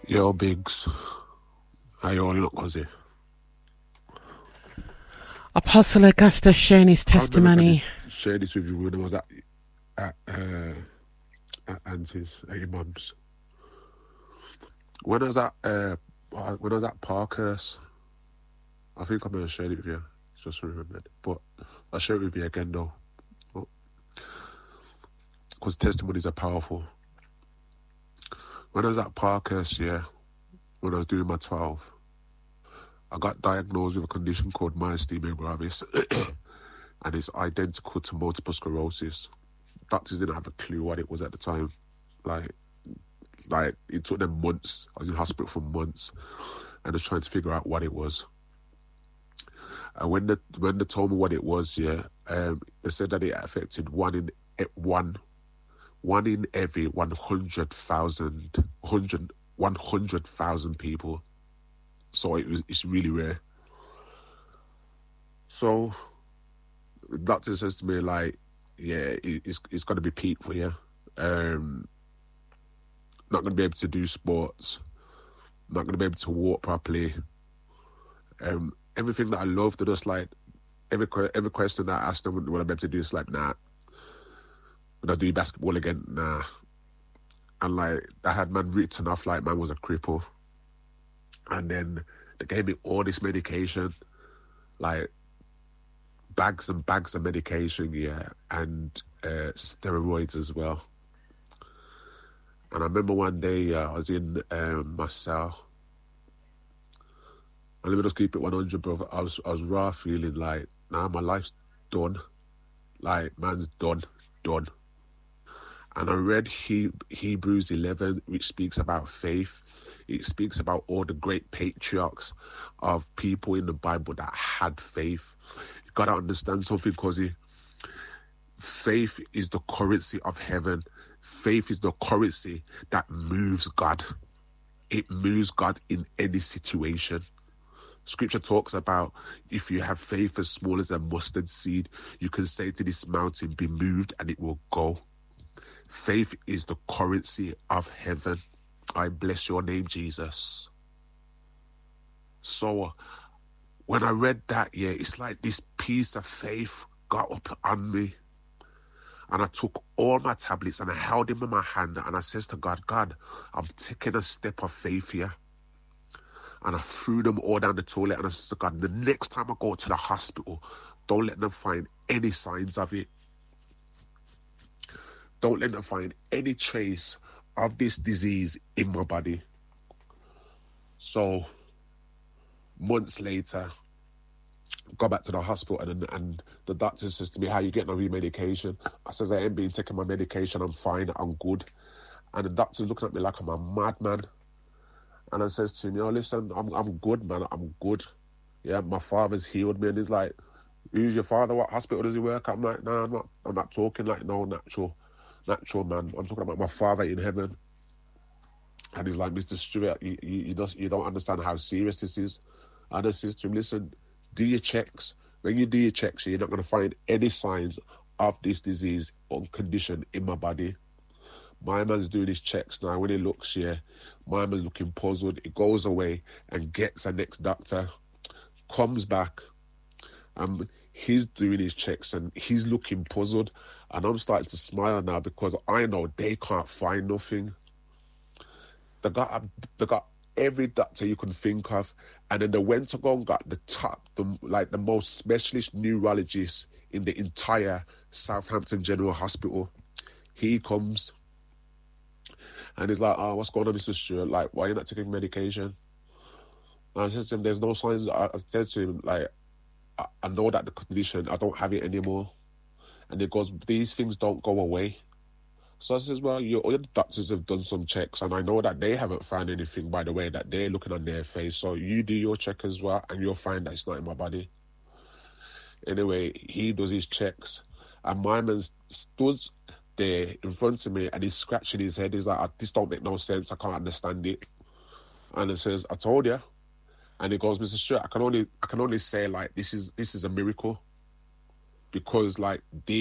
Yo, Biggs. How you all not cosy? Apostle Augustus sharing his I don't know if I testimony. did share this with you when I was at Auntie's, at your mum's. When I was at Parkhurst, I think I may have shared it with you, just remembered. But I'll share it with you again though. Because testimonies are powerful. When I was at Parkhurst, when I was doing my 12, I got diagnosed with a condition called myasthenia gravis, and it's identical to multiple sclerosis. Doctors didn't have a clue what it was at the time. Like it took them months. I was in hospital for months, and they're trying to figure out what it was. And when they told me what it was, they said that it affected one in every 100,000 people. So it's really rare. So the doctor says to me, like, yeah, it's going to be peak for you. Not going to be able to do sports. Not going to be able to walk properly. Everything that I love, they're just like, every question that I ask them, what I'm able to do, is like, nah. Would I do basketball again? Nah. And like, I had man written off like man was a cripple. And then they gave me all this medication, like bags and bags of medication, and steroids as well. And I remember one day I was in my cell. And let me just keep it 100, brother. I was raw feeling like, nah, my life's done. Like, man's done. And I read Hebrews 11, which speaks about faith. It speaks about all the great patriarchs of people in the Bible that had faith. You got to understand something, Cozy. Faith is the currency of heaven. Faith is the currency that moves God. It moves God in any situation. Scripture talks about if you have faith as small as a mustard seed, you can say to this mountain, be moved, and it will go. Faith is the currency of heaven. I bless your name, Jesus. So when I read that, it's like this piece of faith got up on me. And I took all my tablets and I held them in my hand and I says to God, I'm taking a step of faith here. And I threw them all down the toilet and I said to God, the next time I go to the hospital, don't let them find any signs of it. Don't let them find any trace of this disease in my body. So, months later, I got back to the hospital and the doctor says to me, how you getting on your medication? I says, I ain't been taking my medication, I'm fine, I'm good. And the doctor's looking at me like I'm a madman. And I says to him, listen, I'm good, man, I'm good. Yeah, my father's healed me. And he's like, who's your father? What hospital does he work at? I'm like, nah, I'm not talking like no natural man. I'm talking about my father in heaven. And he's like, Mr. Stewart, you don't understand how serious this is. And I says to him, listen, do your checks. When you do your checks, you're not going to find any signs of this disease or condition in my body. My man's doing his checks now. When he looks here, my man's looking puzzled. He goes away and gets the next doctor, comes back, he's doing his checks and he's looking puzzled. And I'm starting to smile now because I know they can't find nothing. They got every doctor you can think of. And then they went to go and got the most specialist neurologist in the entire Southampton General Hospital. He comes and he's like, oh, what's going on, Mr. Stewart? Like, why are you not taking medication? And I said to him, there's no signs. I said to him, like, I know that the condition, I don't have it anymore. And he goes, these things don't go away. So I says, well, all the doctors have done some checks, and I know that they haven't found anything, by the way, that they're looking on their face. So you do your check as well, and you'll find that it's not in my body. Anyway, he does his checks, and my man stood there in front of me, and he's scratching his head. He's like, this don't make no sense. I can't understand it. And he says, I told you. And he goes, Mr. Stewart, I can only say, like, this is a miracle. Because, like,